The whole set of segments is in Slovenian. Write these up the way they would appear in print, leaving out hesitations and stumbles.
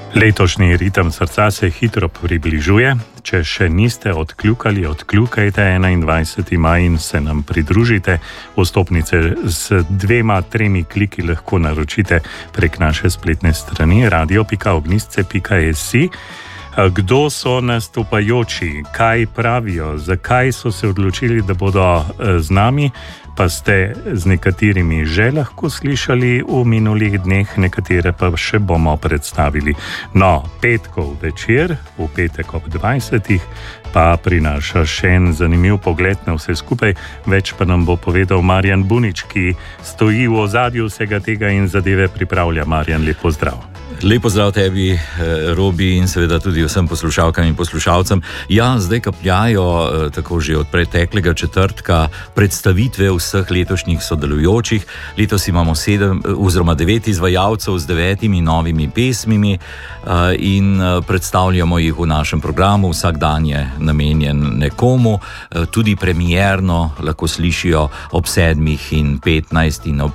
Letošnji ritem srca se hitro približuje. Če še niste odkljukali, odkljukajte 21. maj in se nam pridružite. Vstopnice z 2-3 kliki lahko naročite prek naše spletne strani radio.ognistce.si. Kdo so nastopajoči, kaj pravijo, zakaj so se odločili, da bodo z nami, pa ste z nekaterimi že lahko slišali v minulih dneh, nekatere pa še bomo predstavili. No, petkov večer, v petek ob 20. pa prinaša še en zanimiv pogled na vse skupaj, več pa nam bo povedal Marjan Bunič, ki stoji v ozadju vsega tega in zadeve pripravlja. Marjan, lep pozdrav. Lep pozdrav tebi, Robi, in seveda tudi vsem poslušalkam in poslušalcem. Ja, zdaj kapljajo tako že od preteklega četrtka predstavitve vseh letošnjih sodelujočih. Letos imamo 9 izvajalcev z 9 novimi pesmimi in predstavljamo jih v našem programu. Vsak dan je namenjen nekomu, tudi premierno lahko slišijo ob 7:15 in ob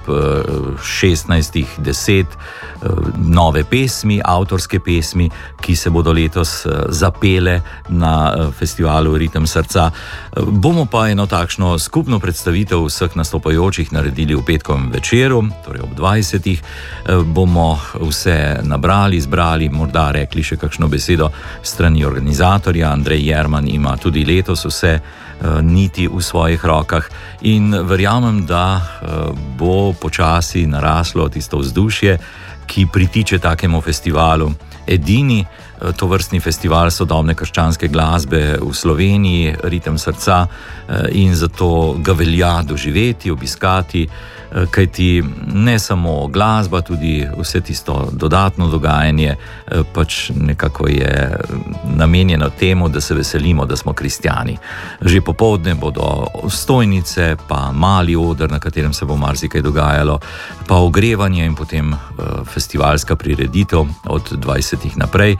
16:10 nove pesmi, avtorske pesmi, ki se bodo letos zapele na festivalu Ritem srca. Bomo pa eno takšno skupno predstavitev vseh nastopajočih naredili v petkovem večeru, torej ob 20. Bomo vse nabrali, zbrali, morda rekli še kakšno besedo strani organizatorja. Andrej Jerman ima tudi letos vse niti v svojih rokah in verjamem, da bo počasi naraslo tisto vzdušje, ki pritiče takemu festivalu. Edini tovrstni festival sodobne krščanske glasbe v Sloveniji, Ritem srca, in zato ga velja doživeti, obiskati, kajti ne samo glasba, tudi vse tisto dodatno dogajanje pač nekako je namenjeno temu, da se veselimo, da smo kristjani. Že popoldne bodo stojnice, pa mali oder, na katerem se bo marsikaj dogajalo, pa ogrevanje in potem festivalska prireditev od 20. naprej.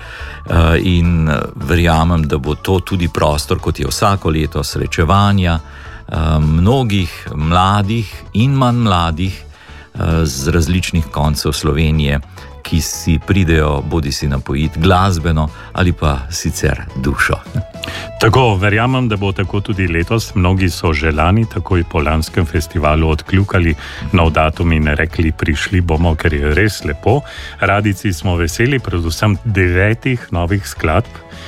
In verjamem, da bo to tudi prostor, kot je vsako leto, srečevanja mnogih mladih in manj mladih z različnih koncev Slovenije, ki si pridejo bodisi napojiti glasbeno ali pa sicer dušo. Tako, verjamem, da bo tako tudi letos. Mnogi so že lani, takoj po lanskem festivalu, odkljukali nov datum in rekli, prišli bomo, ker je res lepo. Radijci smo veseli, predvsem 9 novih skladb,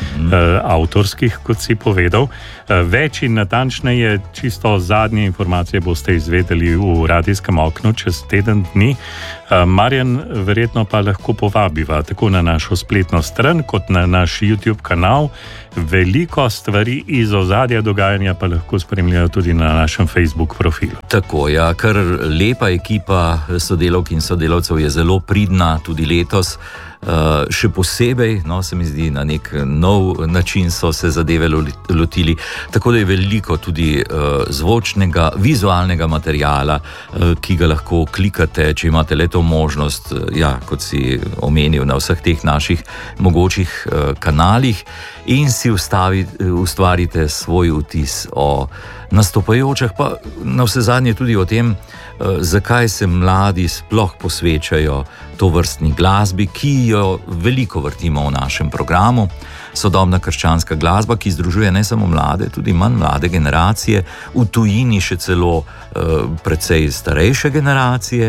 avtorskih, kot si povedal. Več in natančneje, čisto zadnje informacije boste izvedeli v radijskem oknu čez teden dni. Marjan, verjetno pa lahko povabiva tako na našo spletno stran, kot na naš YouTube kanal. Veliko stvari iz ozadja dogajanja pa lahko spremljajo tudi na našem Facebook profilu. Tako, ja, kar lepa ekipa sodelavk in sodelavcev je zelo pridna tudi letos. Še posebej, se mi zdi, na nek nov način so se zadeve lotili, tako da je veliko tudi zvočnega, vizualnega materiala, ki ga lahko klikate, če imate le to možnost, ja, kot si omenil, na vseh teh naših mogočih kanalih, in si ustvarite svoj vtis o nastopajočih, pa na vse zadnje tudi o tem, zakaj se mladi sploh posvečajo tovrstni glasbi, ki jo veliko vrtimo v našem programu. Sodobna krščanska glasba, ki združuje ne samo mlade, tudi manj mlade generacije, v tujini še celo precej starejše generacije,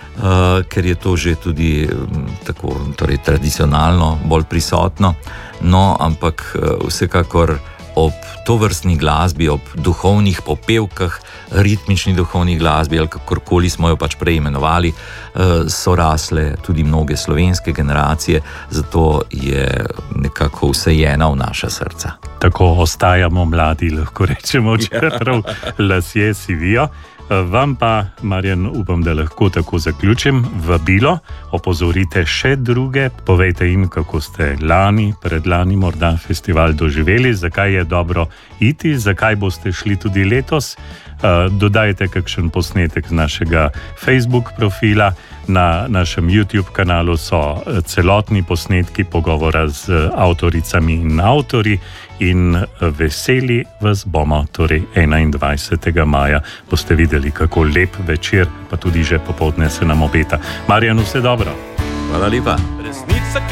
ker je to že tudi tako, torej tradicionalno bolj prisotno. No, ampak vsekakor ob tovrstni glasbi, ob duhovnih popevkah, ritmični duhovni glasbi ali kakorkoli smo jo pač preimenovali, so rasle tudi mnoge slovenske generacije, zato je nekako vsejena v naša srca. Tako ostajamo mladi, lahko rečemo, čeprav lasje sivijo. Vam pa, Marjan, upam, da lahko tako zaključim, vabilo, opozorite še druge, povejte jim, kako ste lani, predlani morda festival doživeli, zakaj je dobro iti, zakaj boste šli tudi letos. Dodajte kakšen posnetek z našega Facebook profila. Na našem YouTube kanalu so celotni posnetki pogovora z avtoricami in avtori in veseli vas bomo, torej 21. maja. Boste videli, kako lep večer, pa tudi že popoldne se nam obeta. Marjan, vse dobro. Hvala lepa.